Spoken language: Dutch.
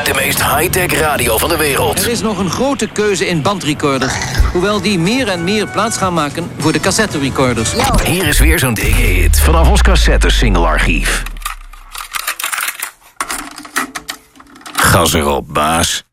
de meest high-tech radio van de wereld. Er is nog een grote keuze in bandrecorders. Hoewel die meer en meer plaats gaan maken voor de cassette-recorders. Hier is weer zo'n dikke hit vanaf ons cassette-single-archief. Gas erop, baas.